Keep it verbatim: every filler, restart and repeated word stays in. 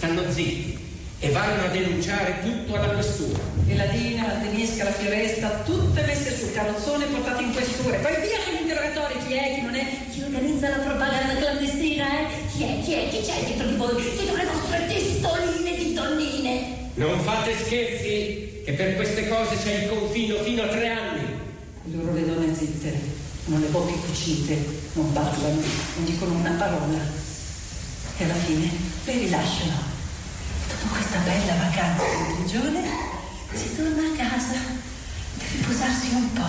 stanno zitti e vanno a denunciare tutto alla questura. E la Dina, la Tedesca, la Fioresta, tutte messe sul carrozzone e portate in questura. Poi via con gli interrogatori, chi è, chi non è, chi organizza la propaganda clandestina, eh? Chi è, chi è, chi c'è dietro di voi, dietro le vostre testoline di donnine? Non fate scherzi, che per queste cose c'è il confino fino a tre anni. Loro le donne zitte, hanno le bocche cucite, non parlano, non dicono una parola. E alla fine le rilasciano. Dopo questa bella vacanza di prigione si torna a casa per riposarsi un po'.